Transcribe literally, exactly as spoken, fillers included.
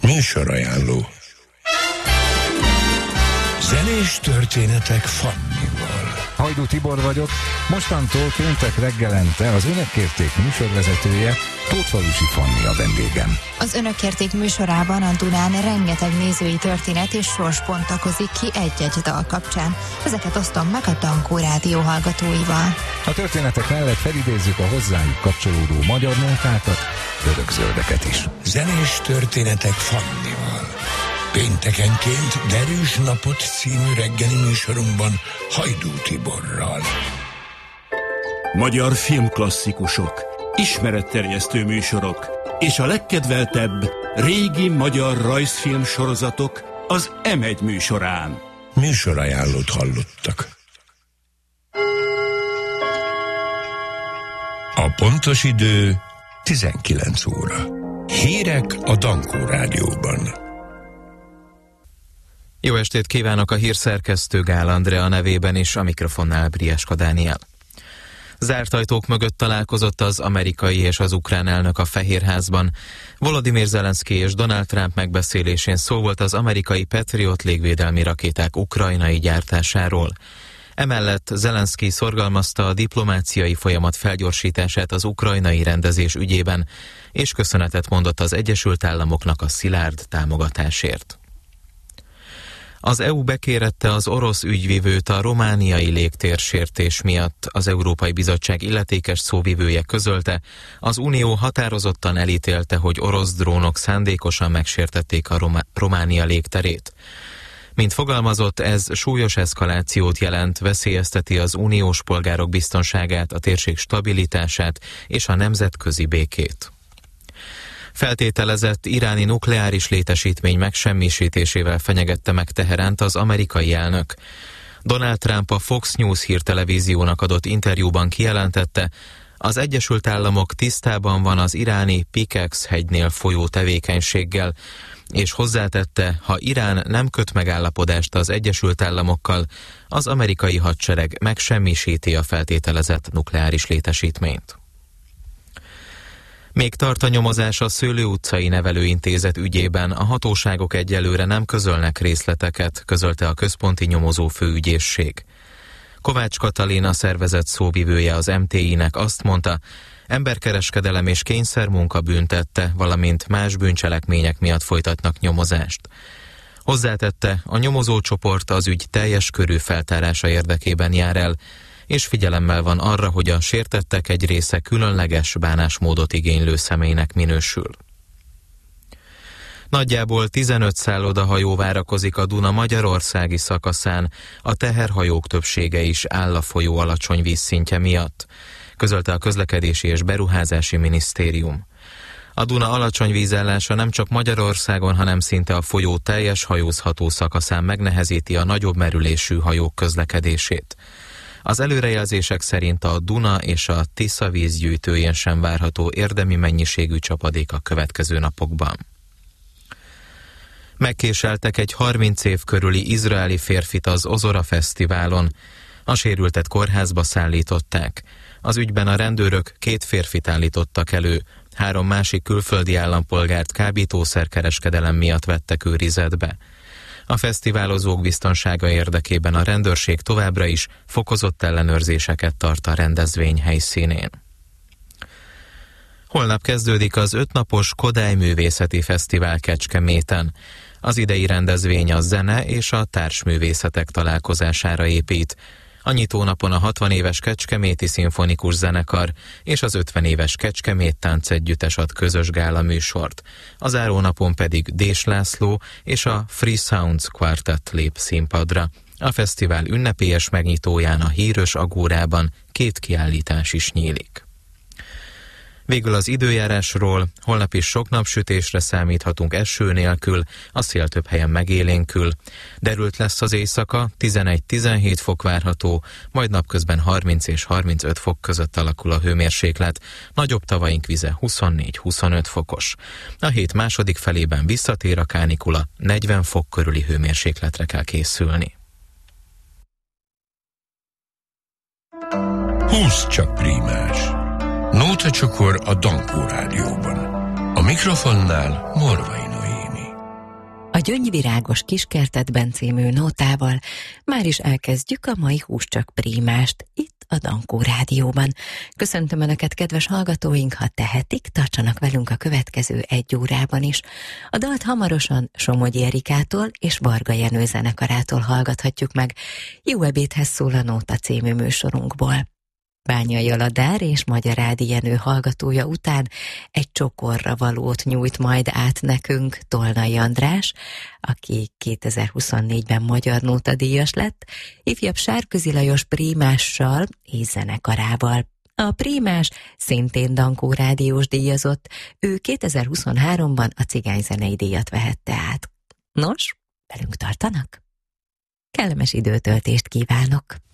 Műsorajánló. Zenés történetek Fannival. Hajdú Tibor vagyok, mostantól péntek reggelente az Önök Kérték műsorvezetője, Tótfalusi Fanni a vendégem. Az Önök Kérték műsorában a Dunán rengeteg nézői történet és sors bontakozik ki egy-egy dal kapcsán. Ezeket osztom meg a Dankó Rádió hallgatóival. A történetek mellett felidézzük a hozzájuk kapcsolódó magyar nótákat, örökzöldeket is. Zenés történetek Fannival. Péntekenként Derűs napot című reggeli műsorunkban Hajdú Tiborral. Magyar filmklasszikusok, ismeretterjesztő műsorok és a legkedveltebb régi magyar rajzfilm sorozatok az em egy műsorán. Műsorajánlót hallottak. A pontos idő tizenkilenc óra. Hírek a Dankó Rádióban. Jó estét kívánok, a hírszerkesztő Gál Andrea nevében is, a mikrofonnál Brieska Dániel. Zárt ajtók mögött találkozott az amerikai és az ukrán elnök a Fehérházban. Volodymyr Zelenszky és Donald Trump megbeszélésén szó volt az amerikai Patriot légvédelmi rakéták ukrajnai gyártásáról. Emellett Zelenszky szorgalmazta a diplomáciai folyamat felgyorsítását az ukrajnai rendezés ügyében, és köszönetet mondott az Egyesült Államoknak a szilárd támogatásért. Az é u bekérette az orosz ügyvivőt a romániai légtérsértés miatt. Az Európai Bizottság illetékes szóvivője közölte, az Unió határozottan elítélte, hogy orosz drónok szándékosan megsértették a Roma- Románia légterét. Mint fogalmazott, ez súlyos eszkalációt jelent, veszélyezteti az uniós polgárok biztonságát, a térség stabilitását és a nemzetközi békét. Feltételezett iráni nukleáris létesítmény megsemmisítésével fenyegette meg Teheránt az amerikai elnök. Donald Trump a Fox News hírtelevíziónak adott interjúban kijelentette, az Egyesült Államok tisztában van az iráni Pikex hegynél folyó tevékenységgel, és hozzátette, ha Irán nem köt megállapodást az Egyesült Államokkal, az amerikai hadsereg megsemmisíti a feltételezett nukleáris létesítményt. Még tart a nyomozás a Szőlő utcai nevelőintézet ügyében, a hatóságok egyelőre nem közölnek részleteket, közölte a központi nyomozó főügyészség. Kovács Katalin, a szervezet szóvivője az em té i-nek azt mondta, emberkereskedelem és kényszermunka büntette, valamint más bűncselekmények miatt folytatnak nyomozást. Hozzátette, a nyomozócsoport az ügy teljes körű feltárása érdekében jár el, és figyelemmel van arra, hogy a sértettek egy része különleges bánásmódot igénylő személynek minősül. Nagyjából tizenöt szállodahajó várakozik a Duna magyarországi szakaszán, a teherhajók többsége is áll a folyó alacsony vízszintje miatt, közölte a Közlekedési és Beruházási Minisztérium. A Duna alacsony vízállása nem csak Magyarországon, hanem szinte a folyó teljes hajózható szakaszán megnehezíti a nagyobb merülésű hajók közlekedését. Az előrejelzések szerint a Duna és a Tisza vízgyűjtőjén sem várható érdemi mennyiségű csapadék a következő napokban. Megkéseltek egy harminc év körüli izraeli férfit az Ozora Fesztiválon. A sérültet kórházba szállították. Az ügyben a rendőrök két férfit állítottak elő, három másik külföldi állampolgárt kábítószerkereskedelem miatt vettek őrizetbe. A fesztiválozók biztonsága érdekében a rendőrség továbbra is fokozott ellenőrzéseket tart a rendezvény helyszínén. Holnap kezdődik az ötnapos Kodály Művészeti Fesztivál Kecskeméten. Az idei rendezvény a zene és a társművészetek találkozására épít. A nyitónapon a hatvan éves Kecskeméti Szimfonikus Zenekar és az ötven éves Kecskemét Táncegyüttes ad közös gála műsort. A zárónapon pedig Dés László és a Free Sounds Quartet lép színpadra. A fesztivál ünnepélyes megnyitóján a hírös agórában két kiállítás is nyílik. Végül az időjárásról, holnap is sok napsütésre számíthatunk eső nélkül, a szél több helyen megélénkül. Derült lesz az éjszaka, tizenegy-tizenhét fok várható, majd napközben harminc és harmincöt fok között alakul a hőmérséklet, nagyobb tavaink vize huszonnégy-huszonöt fokos. A hét második felében visszatér a kánikula, negyven fok körüli hőmérsékletre kell készülni. Húsz csak prímás. Nótacsokor a Dankó Rádióban. A mikrofonnál Morvai Noémi. Gyöngyvirágos kiskertetben című nótával már is elkezdjük a mai Húscsak prímást itt a Dankó Rádióban. Köszöntöm Önöket, kedves hallgatóink, ha tehetik, tartsanak velünk a következő egy órában is. A dalt hamarosan Somogyi Erikától és Varga Jenő zenekarától hallgathatjuk meg. Jó ebédhez szól a Nóta című műsorunkból. Bányai Aladár és Magyarádi Jenő hallgatója után egy csokorra valót nyújt majd át nekünk Tolnai András, aki kétezer-huszonnégyben Magyar Nóta díjas lett, ifjabb Sárközi Lajos prímással és zenekarával. A prímás szintén Dankó rádiós díjazott, ő kétezer-huszonháromban a cigányzenei díjat vehette át. Nos, velünk tartanak? Kellemes időtöltést kívánok!